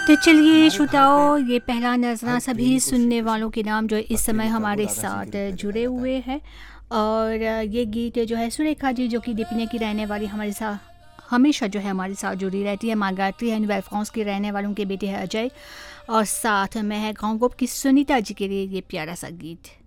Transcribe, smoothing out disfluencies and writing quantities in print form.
तो चलिए हमारे घर पे श्रोताओं, ये पहला नज़रा हर सभी प्रेमी को सुनने सीखना वालों चाहिए। के नाम जो इस और समय प्रेमिका हमारे बहुत ज़्यादा साथ सीरियस मैटर जुड़े करता हुए है। हैं। और ये गीत जो है सुरेखा जी, जो कि दीपिने की रहने वाली, हमारे साथ हमेशा जो है हमारे साथ जुड़ी रहती है। माँ गायत्री है नोuvelle फ्रांस के रहने वालों के बेटे है अजय, और साथ में है गाँव की सुनीता जी के लिए ये प्यारा सा गीत।